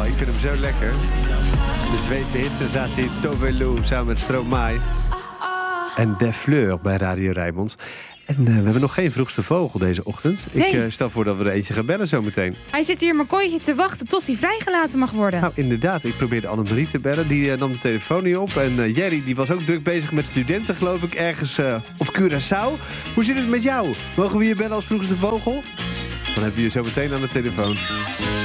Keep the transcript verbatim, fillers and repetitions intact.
Oh, ik vind hem zo lekker. De Zweedse hitsensatie Tove Lo samen met Stromae. En De Fleur bij Radio Rijnmond. En uh, we hebben nog geen vroegste vogel deze ochtend. Nee. Ik uh, stel voor dat we er eentje gaan bellen zometeen. Hij zit hier mijn kooitje te wachten tot hij vrijgelaten mag worden. Nou, inderdaad. Ik probeerde Annemarie te bellen. Die uh, nam de telefoon niet op. En uh, Jerry die was ook druk bezig met studenten, geloof ik, ergens uh, op Curaçao. Hoe zit het met jou? Mogen we je bellen als vroegste vogel? Dan hebben we je zo meteen aan de telefoon.